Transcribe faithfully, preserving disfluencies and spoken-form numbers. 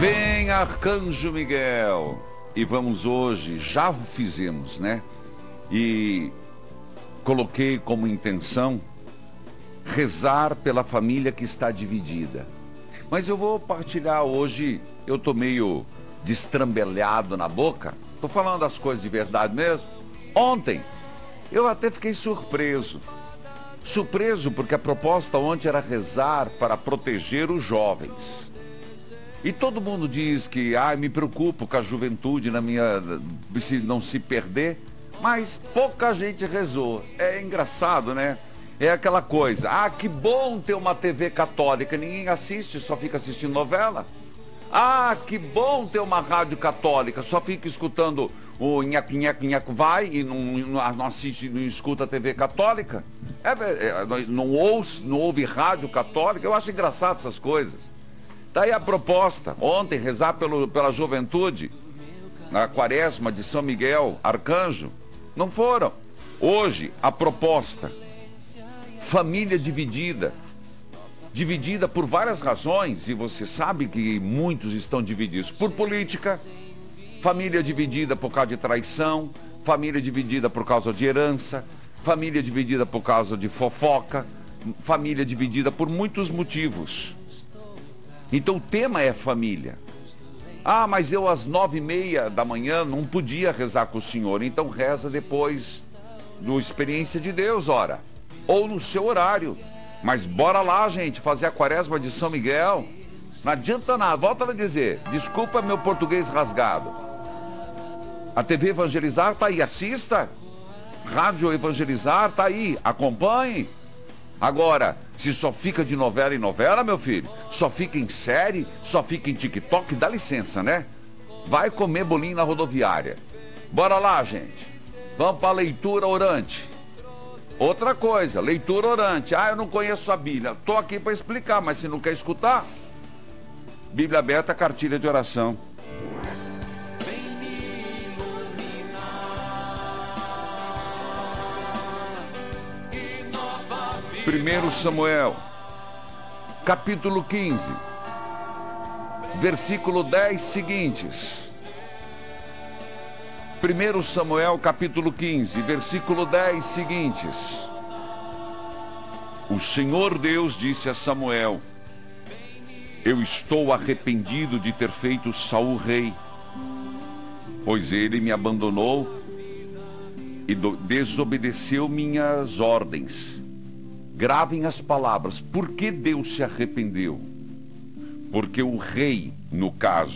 Vem, Arcanjo Miguel. E vamos hoje, já o fizemos, né? E coloquei como intenção rezar pela família que está dividida. Mas eu vou partilhar hoje, eu tô meio destrambelhado na boca. Tô falando das coisas de verdade mesmo. Ontem, eu até fiquei surpreso. Surpreso porque a proposta ontem era rezar para proteger os jovens. E todo mundo diz que, ah, me preocupo com a juventude na minha, se não se perder, mas pouca gente rezou. É engraçado, né? É aquela coisa, ah, que bom ter uma T V católica, ninguém assiste, só fica assistindo novela. Ah, que bom ter uma rádio católica, só fica escutando o nhaco, nhaco, nhaco vai e não, não assiste, não escuta a T V católica. É, é, não, ouve, não ouve rádio católica, eu acho engraçado essas coisas. Daí a proposta, ontem, rezar pelo, pela juventude, na quaresma de São Miguel, Arcanjo, não foram. Hoje, a proposta, família dividida, dividida por várias razões, e você sabe que muitos estão divididos por política, família dividida por causa de traição, família dividida por causa de herança, família dividida por causa de fofoca, família dividida por muitos motivos. Então o tema é família. Ah, mas eu às nove e meia da manhã não podia rezar com o senhor. Então reza depois do Experiência de Deus, ora. Ou no seu horário. Mas bora lá, gente, fazer a quaresma de São Miguel. Não adianta nada, volta a dizer. Desculpa meu português rasgado. A T V Evangelizar tá aí, assista. Rádio Evangelizar tá aí, acompanhe. Agora, se só fica de novela em novela, meu filho, só fica em série, só fica em TikTok, dá licença, né? Vai comer bolinho na rodoviária. Bora lá, gente. Vamos para a leitura orante. Outra coisa, leitura orante. Ah, eu não conheço a Bíblia. Tô aqui para explicar, mas se não quer escutar, Bíblia aberta, cartilha de oração. Primeiro Samuel, capítulo quinze, versículo dez seguintes. Primeiro Samuel, capítulo quinze, versículo dez seguintes. O Senhor Deus disse a Samuel: eu estou arrependido de ter feito Saul rei, pois ele me abandonou e desobedeceu minhas ordens. Gravem as palavras. Por que Deus se arrependeu? Porque o rei, no caso,